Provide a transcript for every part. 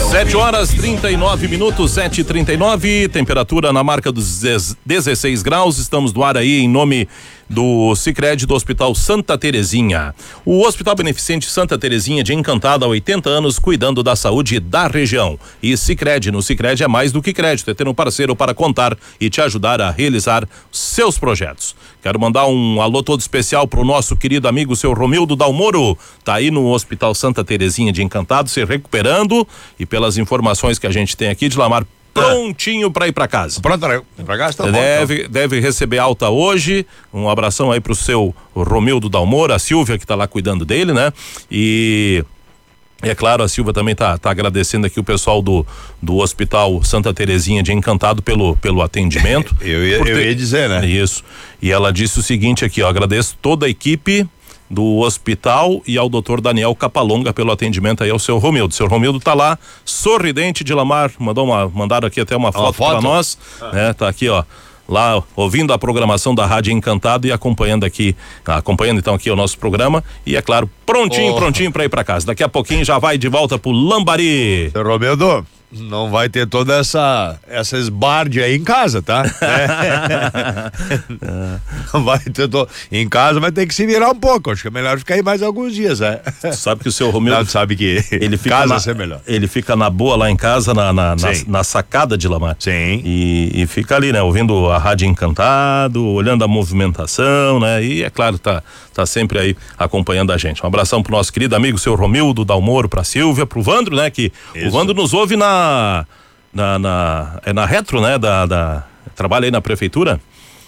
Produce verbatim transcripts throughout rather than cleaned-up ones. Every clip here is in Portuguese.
sete horas trinta e nove minutos, sete e trinta e nove, temperatura na marca dos dezesseis graus. Estamos no ar aí em nome do Sicredi do Hospital Santa Terezinha. O Hospital Beneficente Santa Terezinha de Encantada há oitenta anos, cuidando da saúde da região. E Sicredi, no Sicredi é mais do que crédito, é ter um parceiro para contar e te ajudar a realizar seus projetos. Quero mandar um alô todo especial pro nosso querido amigo, seu Romildo Dalmoro, tá aí no Hospital Santa Terezinha de Encantado, se recuperando, e pelas informações que a gente tem aqui de Lamar, prontinho para ir para casa. Pronto, para ir para casa, tá bom. Deve, deve receber alta hoje. Um abração aí pro seu Romildo Dalmoro, a Silvia que tá lá cuidando dele, né? E é claro, a Silvia também tá, tá agradecendo aqui o pessoal do, do Hospital Santa Terezinha de Encantado pelo, pelo atendimento. eu, ia, ter... eu ia dizer, né? Isso. E ela disse o seguinte aqui, ó, agradeço toda a equipe do hospital e ao doutor Daniel Capalonga pelo atendimento aí ao seu Romildo. Seu Romildo tá lá, sorridente de Lamar, mandou uma, mandaram aqui até uma foto, uma foto? para nós, ah. né? Tá aqui, ó, lá ouvindo a programação da Rádio Encantado e acompanhando aqui, acompanhando então aqui o nosso programa e é claro, prontinho, oh. prontinho para ir para casa. Daqui a pouquinho já vai de volta pro Lambari. Seu Romildo, não vai ter toda essa essa esbarde aí em casa, tá? É. Não vai ter to... Em casa vai ter que se virar um pouco. Acho que é melhor ficar aí mais alguns dias, é. Sabe que o seu Romildo não, sabe que ele fica casa na, ser melhor. Ele fica na boa lá em casa, na, na, na, na sacada de Lamar. Sim. E, e fica ali, né? Ouvindo a Rádio Encantado, olhando a movimentação, né? E é claro, tá, tá sempre aí acompanhando a gente. Um abração pro nosso querido amigo, seu Romildo Dalmoro, pra Silvia, pro Vandro, né? Que Isso. o Vandro nos ouve na Na, na, é na Retro, né? Da, da, trabalha aí na prefeitura.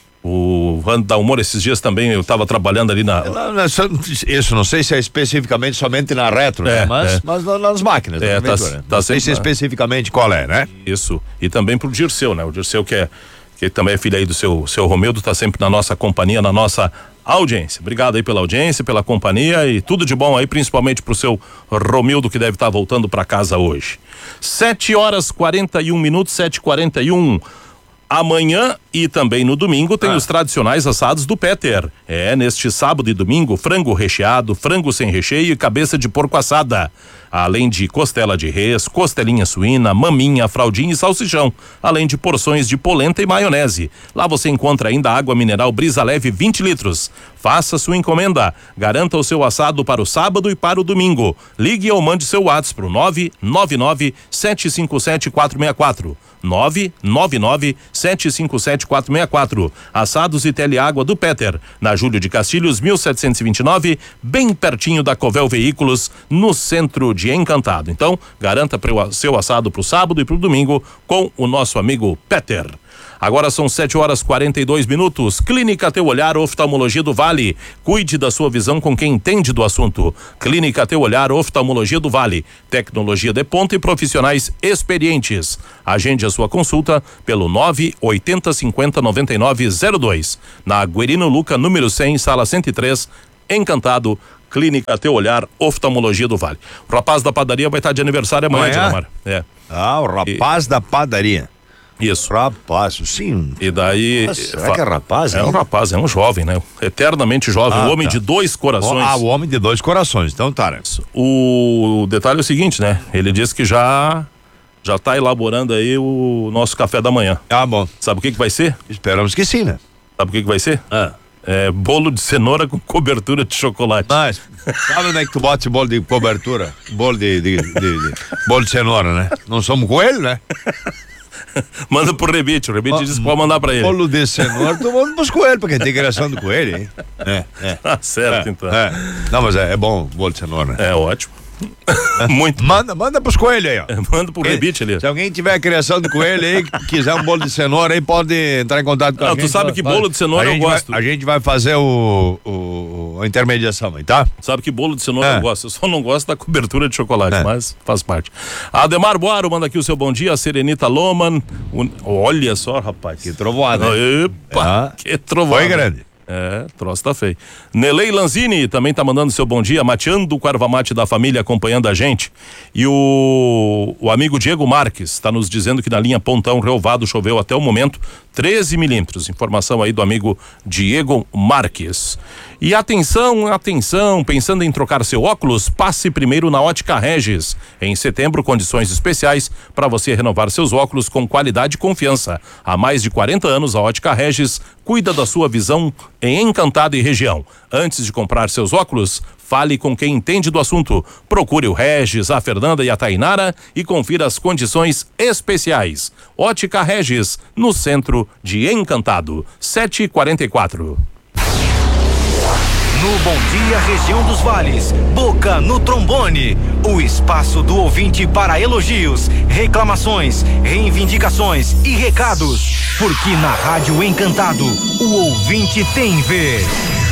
O Vando Dalmoro, esses dias também eu estava trabalhando ali na. Não, não, isso não sei se é especificamente somente na Retro, é, né? Mas, é. mas nas máquinas. É, tá, tá não sei se é especificamente qual é, né? Isso. E também pro Dirceu, né? O Dirceu que é que também é filho aí do seu, seu Romildo, tá sempre na nossa companhia, na nossa audiência. Obrigado aí pela audiência, pela companhia e tudo de bom aí, principalmente pro seu Romildo que deve estar tá voltando para casa hoje. sete horas quarenta e um minutos, sete e quarenta e um. Amanhã e também no domingo tem ah. os tradicionais assados do Peter. É, neste sábado e domingo, frango recheado, frango sem recheio e cabeça de porco assada. Além de costela de res, costelinha suína, maminha, fraldinha e salsichão. Além de porções de polenta e maionese. Lá você encontra ainda água mineral Brisa Leve vinte litros. Faça sua encomenda. Garanta o seu assado para o sábado e para o domingo. Ligue ou mande seu WhatsApp pro nove nove nove sete cinco sete quatro seis quatro. nove nove nove sete cinco sete quatro seis quatro. Assados e Teleágua do Peter, na Júlio de Castilhos, mil setecentos e vinte e nove, bem pertinho da Covel Veículos, no centro de Encantado. Então, garanta o seu assado pro sábado e pro domingo com o nosso amigo Peter. Agora são sete horas quarenta e dois minutos. Clínica Teu Olhar, Oftalmologia do Vale. Cuide da sua visão com quem entende do assunto. Clínica Teu Olhar, Oftalmologia do Vale. Tecnologia de ponta e profissionais experientes. Agende a sua consulta pelo nove oitenta cinquenta noventa e nove zero dois. Na Guerino Luca, número cem, sala cento e três, Encantado. Clínica Teu Olhar, Oftalmologia do Vale. O rapaz da padaria vai estar de aniversário amanhã, amanhã? Dinamarca. É. Ah, o rapaz e... da padaria. Isso. Rapaz, sim. E daí. Nossa, será que é rapaz? É hein? um rapaz, é um jovem, né? Eternamente jovem, ah, o homem tá. de dois corações. Ah, o homem de dois corações, então tá, né? O detalhe é o seguinte, né? Ele disse que já já tá elaborando aí o nosso café da manhã. Ah, bom. Sabe o que que vai ser? Esperamos que sim, né? Sabe o que que vai ser? Ah. É bolo de cenoura com cobertura de chocolate. Mas, sabe onde é que tu bota esse bolo de cobertura? Bolo de, de, de, de bolo de cenoura, né? Não somos coelho, né? Manda pro Rebite, o Rebite disse que pode mandar pra ele. Bolo de cenoura, tu manda pros coelhos, porque tem criação do coelho, hein? É, é. Ah, certo, é, então. É. Não, mas é, é bom o bolo de cenoura, né? É ótimo. Muito. Manda, manda pros coelhos aí, ó. É, manda pro Rebite ali. Se alguém tiver a criação de coelho aí, quiser um bolo de cenoura aí, pode entrar em contato com Não, a gente. Tu sabe que bolo de cenoura eu gosto. Vai, a gente vai fazer o, o, a intermediação aí, tá? Sabe que bolo de cenoura é. eu gosto. Eu só não gosto da cobertura de chocolate, é. mas faz parte. Ademar Boaro manda aqui o seu bom dia. A Serenita Loman. Un... Olha só, rapaz. Que trovoada. Epa, ah. que trovoada. Foi grande. É, troço tá feio. Nelei Lanzini também tá mandando seu bom dia, mateando o erva mate da família acompanhando a gente. E o, o amigo Diego Marques tá nos dizendo que na linha Pontão Relvado choveu até o momento treze milímetros. Informação aí do amigo Diego Marques. E atenção, atenção, pensando em trocar seu óculos, passe primeiro na Ótica Regis. Em setembro, condições especiais para você renovar seus óculos com qualidade e confiança. Há mais de quarenta anos, a Ótica Regis cuida da sua visão em Encantado e região. Antes de comprar seus óculos, fale com quem entende do assunto. Procure o Regis, a Fernanda e a Tainara e confira as condições especiais. Ótica Regis, no centro de Encantado. sete e quarenta e quatro. No Bom Dia Região dos Vales, Boca no Trombone, o espaço do ouvinte para elogios, reclamações, reivindicações e recados, porque na Rádio Encantado, o ouvinte tem vez.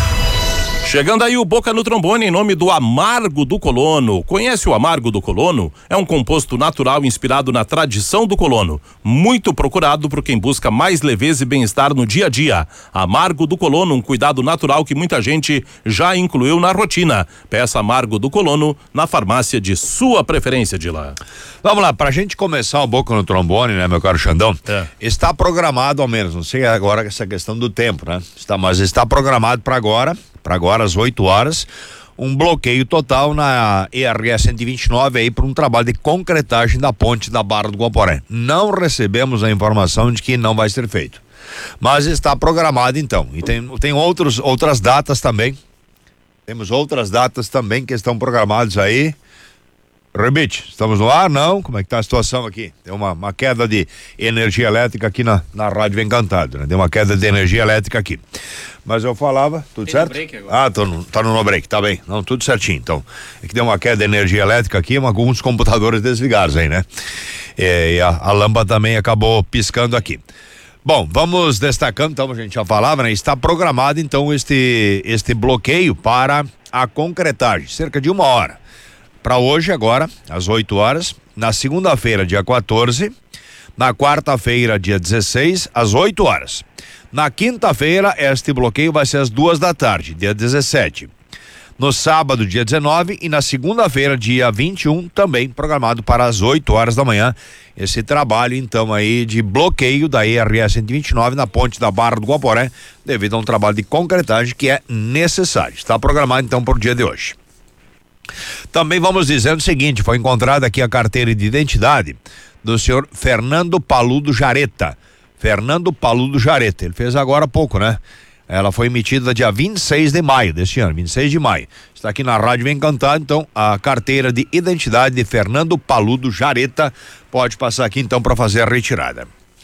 Chegando aí o Boca no Trombone em nome do Amargo do Colono. Conhece o Amargo do Colono? É um composto natural inspirado na tradição do colono. Muito procurado por quem busca mais leveza e bem-estar no dia a dia. Amargo do Colono, um cuidado natural que muita gente já incluiu na rotina. Peça Amargo do Colono na farmácia de sua preferência, Dila. Vamos lá, pra gente começar o Boca no Trombone, né, meu caro Xandão? É. Está programado, ao menos, não sei agora essa questão do tempo, né? Está, mas está programado para agora, para agora às oito horas, um bloqueio total na E R S cento e vinte e nove aí para um trabalho de concretagem da ponte da Barra do Guaporé. Não recebemos a informação de que não vai ser feito, mas está programado então. E tem, tem outros, outras datas também. Temos outras datas também que estão programadas aí. Rebite, estamos no ar? Não? Como é que tá a situação aqui? Tem uma, uma queda de energia elétrica aqui na, na Rádio Encantado, né? Tem uma queda de energia elétrica aqui. Mas eu falava, tudo tem certo? Break agora. Ah, tô no, tá no break, tá bem. Não, tudo certinho, então. É que deu uma queda de energia elétrica aqui, alguns computadores desligados aí, né? E, e a, a lâmpada também acabou piscando aqui. Bom, vamos destacando, então, a gente já falava, né? Está programado, então, este, este bloqueio para a concretagem, cerca de uma hora. Para hoje, agora, às oito horas, na segunda-feira, dia quatorze, na quarta-feira, dia dezesseis, às oito horas. Na quinta-feira, este bloqueio vai ser às duas da tarde, dia dezessete. No sábado, dia dezenove, e na segunda-feira, dia vinte e um, também programado para as oito horas da manhã. Esse trabalho, então, aí de bloqueio da E R S cento e vinte e nove na ponte da Barra do Guaporé, devido a um trabalho de concretagem que é necessário. Está programado, então, para o dia de hoje. Também vamos dizendo o seguinte, foi encontrada aqui a carteira de identidade do senhor Fernando Paludo Jareta. Fernando Paludo Jareta, ele fez agora há pouco, né? Ela foi emitida dia vinte e seis de maio deste ano, vinte e seis de maio. Está aqui na Rádio Encantado, então, a carteira de identidade de Fernando Paludo Jareta. Pode passar aqui, então, para fazer a retirada.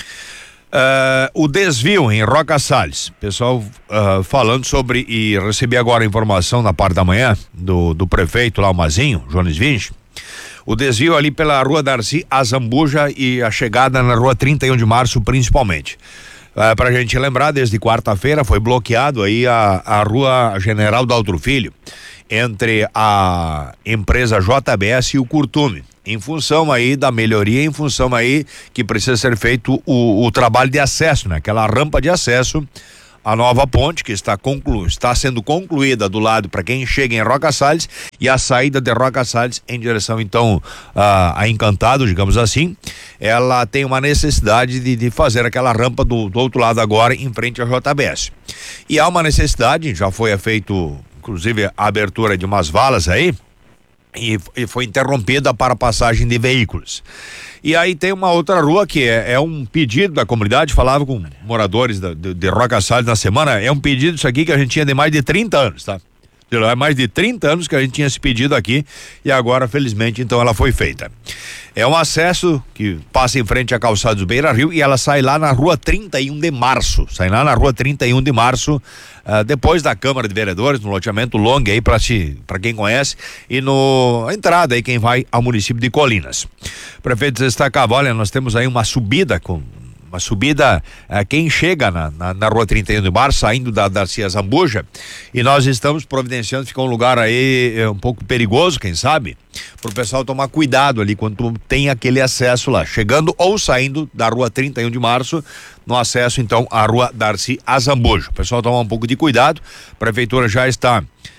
Uh, o desvio em Roca Salles, pessoal uh, falando sobre, e recebi agora a informação na parte da manhã do, do prefeito lá, o Mazinho, Jones Vinge, o desvio ali pela rua Darcy Azambuja e a chegada na rua trinta e um de março principalmente. Uh, pra gente lembrar, desde quarta-feira foi bloqueado aí a, a rua General Daltro Filho, entre a empresa J B S e o Curtume, em função aí da melhoria, em função aí que precisa ser feito o, o trabalho de acesso, né? Aquela rampa de acesso à nova ponte que está, conclu, está sendo concluída do lado para quem chega em Roca Salles e a saída de Roca Salles em direção então a, a Encantado, digamos assim, ela tem uma necessidade de, de fazer aquela rampa do, do outro lado agora em frente à J B S. E há uma necessidade, já foi feito inclusive a abertura de umas valas aí, e, e foi interrompida para passagem de veículos. E aí tem uma outra rua que é, é um pedido da comunidade, falava com moradores da, de, de Roca Salles na semana, é um pedido isso aqui que a gente tinha de mais de trinta anos, tá? É mais de trinta anos que a gente tinha esse pedido aqui e agora, felizmente, então ela foi feita. É um acesso que passa em frente à calçada do Beira Rio e ela sai lá na rua trinta e um de março. Sai lá na rua trinta e um de março, uh, depois da Câmara de Vereadores, no loteamento Long aí para para quem conhece, e no a entrada aí quem vai ao município de Colinas. O prefeito destacava, olha, nós temos aí uma subida com uma subida, é, quem chega na, na, na rua trinta e um de março, saindo da Darcy Zambuja, e nós estamos providenciando, fica um lugar aí é, um pouco perigoso, quem sabe, pro pessoal tomar cuidado ali quando tem aquele acesso lá, chegando ou saindo da rua trinta e um de março, no acesso então à rua Darcy Zambuja. O pessoal toma um pouco de cuidado, a prefeitura já está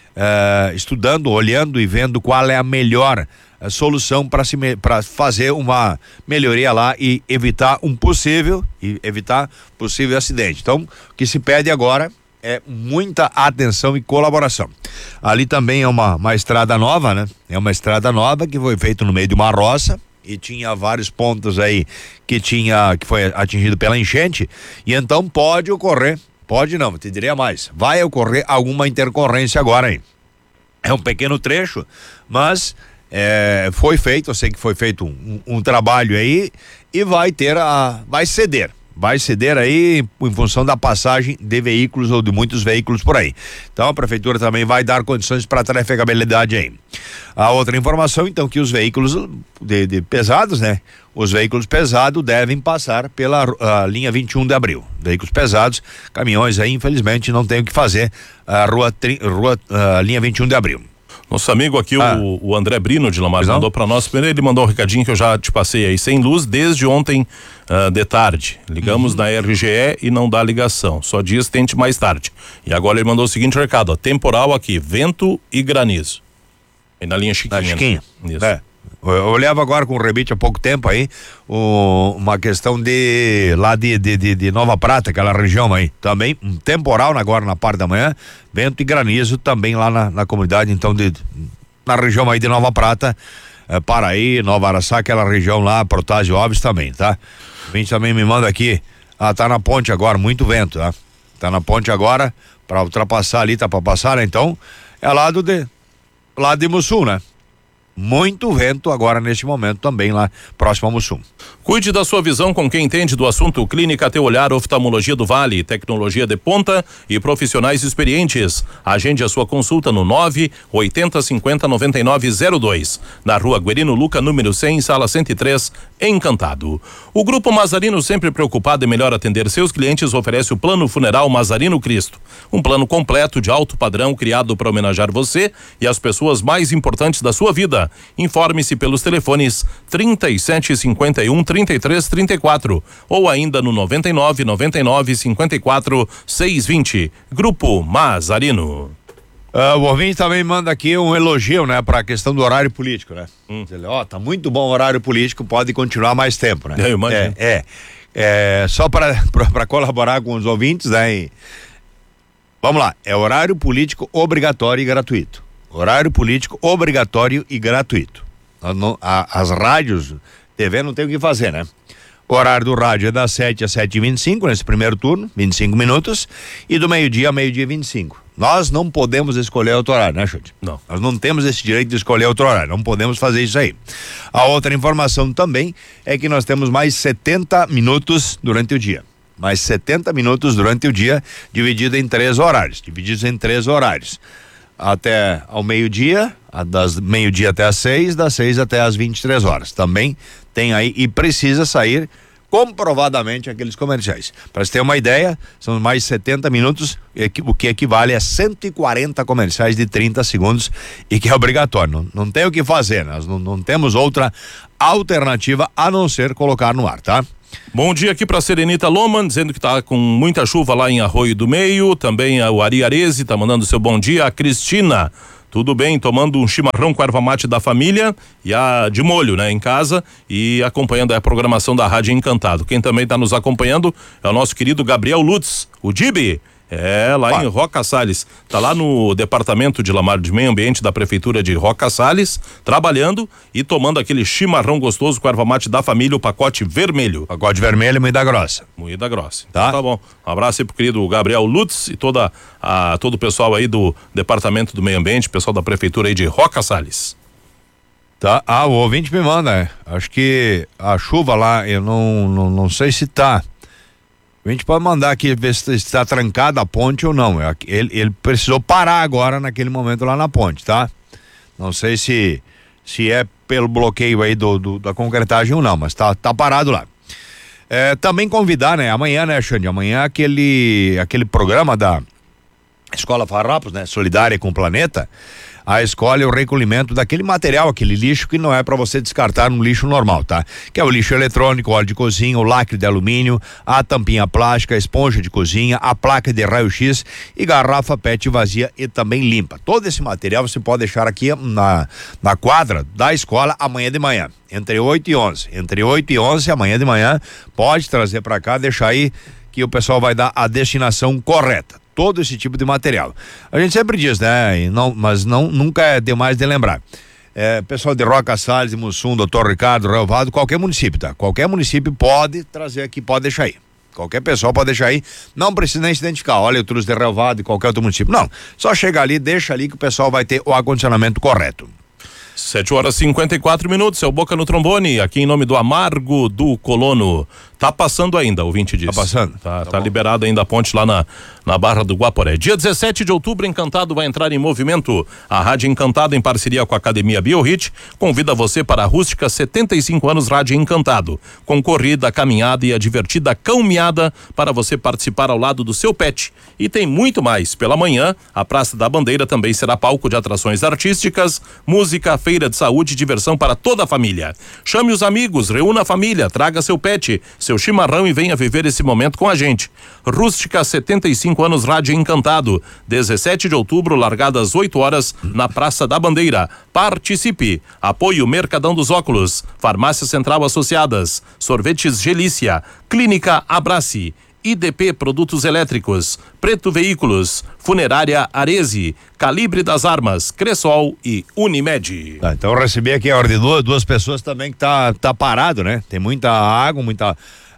é, estudando, olhando e vendo qual é a melhor a solução para se para fazer uma melhoria lá e evitar um possível e evitar possível acidente. Então, o que se pede agora é muita atenção e colaboração. Ali também é uma, uma estrada nova, né? É uma estrada nova que foi feita no meio de uma roça e tinha vários pontos aí que tinha que foi atingido pela enchente, e então pode ocorrer, pode não, te diria mais, vai ocorrer alguma intercorrência agora aí. É um pequeno trecho, mas É, foi feito, eu sei que foi feito um, um, um trabalho aí e vai ter a, vai ceder, vai ceder aí em função da passagem de veículos ou de muitos veículos por aí. Então a prefeitura também vai dar condições para trafegabilidade aí. A outra informação então que os veículos de, de pesados, né? Os veículos pesados devem passar pela a linha vinte e um de abril. Veículos pesados, caminhões aí infelizmente não tem o que fazer, a rua, rua a linha vinte e um de abril. Nosso amigo aqui, ah. o, o André Brino de Lamar, mandou para nós. Primeiro ele mandou um recadinho que eu já te passei aí, sem luz desde ontem uh, de tarde. Ligamos uhum. na R G E e não dá ligação, só diz tente mais tarde. E agora ele mandou o seguinte recado, ó, temporal aqui, vento e granizo. Aí na linha Chiquinha. Na Chiquinha. Isso. É. Eu olhava agora com o rebite há pouco tempo aí, o, uma questão de lá de, de, de, de Nova Prata, aquela região aí, também um temporal agora na parte da manhã, vento e granizo também lá na, na comunidade, então de, na região aí de Nova Prata, é, Paraí, Nova Araçá, aquela região lá, Protásio Alves também, tá? A gente também me manda aqui, ah, tá na ponte agora, muito vento, tá? Tá na ponte agora, pra ultrapassar ali, tá pra passar, né? Então, é lado de, lado de Mussum, né? Muito vento agora neste momento também lá próximo ao Mussum. Cuide da sua visão com quem entende do assunto. Clínica Teu Olhar, Oftalmologia do Vale, tecnologia de ponta e profissionais experientes. Agende a sua consulta no nove oitenta cinquenta noventa e nove zero dois, na rua Guerino Luca, número cem, sala cento e três, Encantado. O Grupo Mazarino, sempre preocupado em melhor atender seus clientes, oferece o Plano Funeral Mazarino Cristo. Um plano completo de alto padrão criado para homenagear você e as pessoas mais importantes da sua vida. Informe-se pelos telefones trinta e sete cinquenta e um trinta e três trinta e quatro ou ainda no noventa e nove noventa e nove cinquenta e quatro seiscentos e vinte. Grupo Mazarino. Uh, o ouvinte também manda aqui um elogio, né, para a questão do horário político, né? Hum. Ele, ó, tá muito bom o horário político, pode continuar mais tempo, né? Eu imagino. É, é, é só para colaborar com os ouvintes, né? E, vamos lá, é horário político obrigatório e gratuito. Horário político obrigatório e gratuito. A, a, as rádios, T V não tem o que fazer, né? O horário do rádio é das sete às sete e vinte e cinco, nesse primeiro turno, vinte e cinco minutos, e do meio-dia a meio-dia e vinte e cinco. Nós não podemos escolher outro horário, né, Chute? Não. Nós não temos esse direito de escolher outro horário, não podemos fazer isso aí. A outra informação também é que nós temos mais setenta minutos durante o dia. Mais setenta minutos durante o dia, dividido em três horários, divididos em três horários. Até ao meio-dia, das meio-dia até às seis, das seis até às vinte e três horas. Também tem aí e precisa sair comprovadamente aqueles comerciais. Para você ter uma ideia, são mais setenta minutos, o que equivale a cento e quarenta comerciais de trinta segundos e que é obrigatório. Não, não tem o que fazer, nós não, não temos outra alternativa a não ser colocar no ar, tá? Bom dia aqui para Serenita Loman, dizendo que tá com muita chuva lá em Arroio do Meio. Também o Ari Arese tá mandando seu bom dia. A Cristina, tudo bem, tomando um chimarrão com erva mate da família e a de molho, né, em casa e acompanhando a programação da Rádio Encantado. Quem também tá nos acompanhando é o nosso querido Gabriel Lutz, o Dibi. É, lá ah. em Roca Salles, tá lá no departamento de Lamar de Meio Ambiente da Prefeitura de Roca Salles, trabalhando e tomando aquele chimarrão gostoso com erva mate da família, o pacote vermelho. Pacote vermelho e moída grossa. Moída grossa. Tá? Então, tá bom. Um abraço aí pro querido Gabriel Lutz e toda a, todo o pessoal aí do departamento do Meio Ambiente, pessoal da Prefeitura aí de Roca Salles. Tá, ah, o ouvinte me manda, é. Acho que a chuva lá, eu não, não, não sei se tá. A gente pode mandar aqui ver se está trancada a ponte ou não. Ele, ele precisou parar agora naquele momento lá na ponte, tá? Não sei se se é pelo bloqueio aí do, do da concretagem ou não, mas tá, tá parado lá. É, também convidar, né? Amanhã, né, Xande? Amanhã aquele, aquele programa da Escola Farrapos, né? Solidária com o Planeta. A escola é o recolhimento daquele material, aquele lixo que não é para você descartar no lixo normal, tá? Que é o lixo eletrônico, óleo de cozinha, o lacre de alumínio, a tampinha plástica, a esponja de cozinha, a placa de raio-x e garrafa P E T vazia e também limpa. Todo esse material você pode deixar aqui na, na quadra da escola amanhã de manhã, entre oito e onze. Entre oito e onze, amanhã de manhã, pode trazer para cá, deixar aí que o pessoal vai dar a destinação correta. Todo esse tipo de material. A gente sempre diz, né? E não, mas não, nunca é demais de lembrar. É, pessoal de Roca Salles, de Mussum, doutor Ricardo, Relvado, qualquer município, tá? Qualquer município pode trazer aqui, pode deixar aí. Qualquer pessoal pode deixar aí. Não precisa nem se identificar. Olha, eu trouxe de Relvado e qualquer outro município. Não. Só chega ali, deixa ali que o pessoal vai ter o acondicionamento correto. sete horas e cinquenta e quatro minutos, é o Boca no Trombone, aqui em nome do Amargo do Colono. Tá passando ainda, o ouvinte disse. Tá passando? Tá, tá tá liberado ainda a ponte lá na, na Barra do Guaporé. Dia dezessete de outubro, Encantado vai entrar em movimento. A Rádio Encantado, em parceria com a Academia BioHit, convida você para a Rústica setenta e cinco anos Rádio Encantado. Com corrida, caminhada e a divertida cão-miada para você participar ao lado do seu pet. E tem muito mais. Pela manhã, a Praça da Bandeira também será palco de atrações artísticas, música, feira de saúde e diversão para toda a família. Chame os amigos, reúna a família, traga seu pet, seu chimarrão e venha viver esse momento com a gente. Rústica setenta e cinco anos Rádio Encantado, dezessete de outubro, largada às oito horas, na Praça da Bandeira. Participe. Apoio Mercadão dos Óculos, Farmácia Central Associadas, Sorvetes Gelícia, Clínica Abrace, I D P Produtos Elétricos, Preto Veículos, Funerária Arese, Calibre das Armas, Cressol e Unimed. Tá, então eu recebi aqui a ordem de duas, duas pessoas também que tá, tá parado, né? Tem muita água, muita,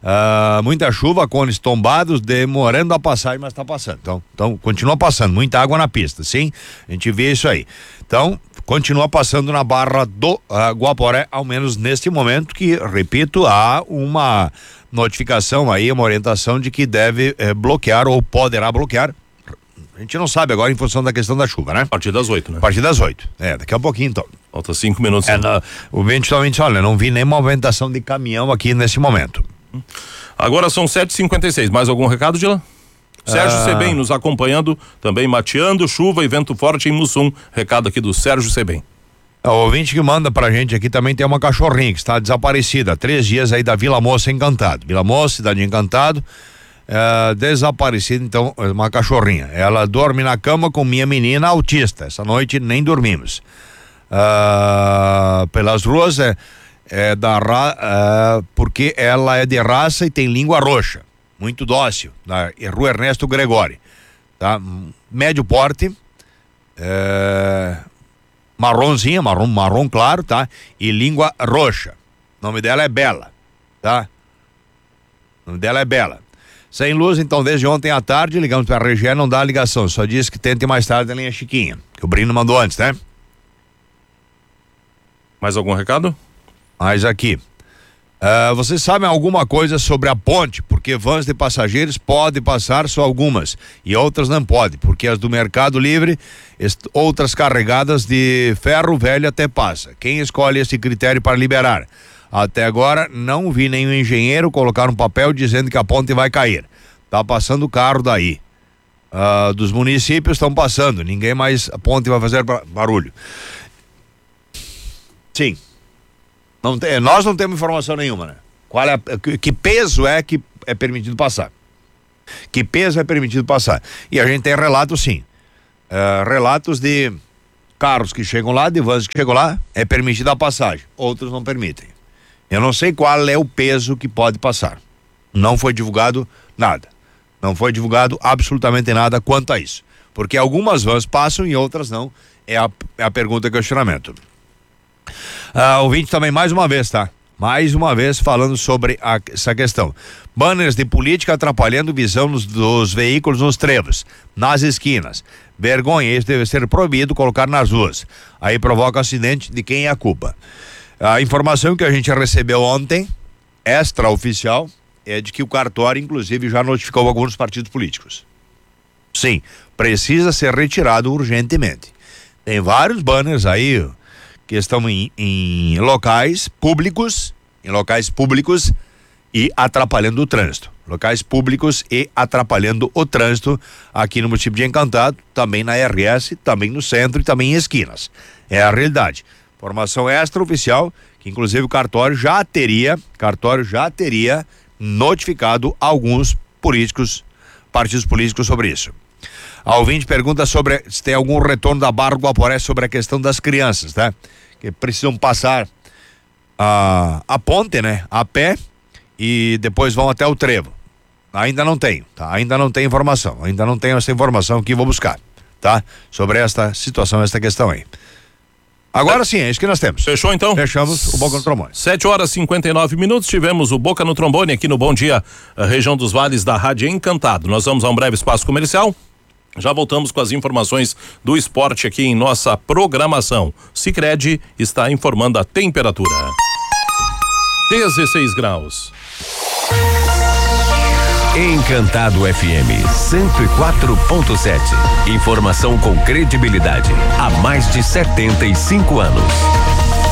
uh, muita chuva, cones tombados, demorando a passagem, mas tá passando. Então, então, continua passando, muita água na pista, sim? A gente vê isso aí. Então, continua passando na Barra do uh, Guaporé, ao menos neste momento, que, repito, há uma notificação aí, uma orientação de que deve eh, bloquear ou poderá bloquear. A gente não sabe agora em função da questão da chuva, né? A partir das oito, né? A partir das oito. É, daqui a pouquinho então. Falta cinco minutos. É, na, o vento também, olha, não vi nenhuma movimentação de caminhão aqui nesse momento. Agora são sete e cinquenta e seis. Mais algum recado, Dila? Sérgio ah. Sebem nos acompanhando, também mateando, chuva e vento forte em Mussum. Recado aqui do Sérgio Sebem. O ouvinte que manda pra gente aqui também tem uma cachorrinha que está desaparecida. Três dias aí da Vila Moça Encantado. Vila Moça, cidade Encantado, é, desaparecida, então, uma cachorrinha. Ela dorme na cama com minha menina autista. Essa noite nem dormimos. Ah, pelas ruas é, é da ra, é, porque ela é de raça e tem língua roxa. Muito dócil. Na Rua Ernesto Gregori. Tá? Médio porte. É, marronzinha, marrom, marrom claro, tá? E língua roxa. O nome dela é Bela, tá? O nome dela é Bela. Sem luz, então, desde ontem à tarde, ligamos para a R G E, não dá a ligação, só diz que tente mais tarde a linha Chiquinha, que o Brino mandou antes, né? Mais algum recado? Mas aqui. Uh, vocês sabem alguma coisa sobre a ponte? Porque vans de passageiros podem passar só algumas e outras não podem, porque as do Mercado Livre, est- outras carregadas de ferro velho até passa. Quem escolhe esse critério para liberar? Até agora não vi nenhum engenheiro colocar um papel dizendo que a ponte vai cair. Tá passando o carro daí. Uh, dos municípios estão passando, ninguém mais, a ponte vai fazer barulho. Sim. Não tem, nós não temos informação nenhuma, né? Qual é a, que, que peso é que é permitido passar? Que peso é permitido passar? E a gente tem relatos, sim. Uh, relatos de carros que chegam lá, de vans que chegam lá, é permitida a passagem. Outros não permitem. Eu não sei qual é o peso que pode passar. Não foi divulgado nada. Não foi divulgado absolutamente nada quanto a isso. Porque algumas vans passam e outras não. É a, é a pergunta e questionamento. Uh, ouvinte também mais uma vez, tá? Mais uma vez falando sobre a, essa questão. Banners de política atrapalhando visão nos, dos veículos nos trevos, nas esquinas. Vergonha, isso deve ser proibido colocar nas ruas. Aí provoca acidente, de quem é a culpa? A informação que a gente recebeu ontem, extraoficial, é de que o cartório, inclusive, já notificou alguns partidos políticos. Sim, precisa ser retirado urgentemente. Tem vários banners aí que estão em, em locais públicos, em locais públicos, e atrapalhando o trânsito. Locais públicos e atrapalhando o trânsito aqui no município de Encantado, também na R S, também no centro e também em esquinas. É a realidade. Informação extraoficial, que inclusive o cartório já teria, cartório já teria notificado alguns políticos, partidos políticos sobre isso. A ouvinte pergunta sobre se tem algum retorno da Barra do Guaporé sobre a questão das crianças, tá? Que precisam passar a, a ponte, né? A pé e depois vão até o trevo. Ainda não tenho, tá? Ainda não tenho informação, ainda não tenho essa informação que vou buscar, tá? Sobre esta situação, esta questão aí. Agora sim, é isso que nós temos. Fechou então? Fechamos o Boca no Trombone. sete horas e cinquenta e nove minutos, tivemos o Boca no Trombone aqui no Bom Dia, região dos Vales da Rádio Encantado. Nós vamos a um breve espaço comercial. Já voltamos com as informações do esporte aqui em nossa programação. Sicredi está informando a temperatura. dezesseis graus. Encantado F M cento e quatro ponto sete. Informação com credibilidade há mais de setenta e cinco anos.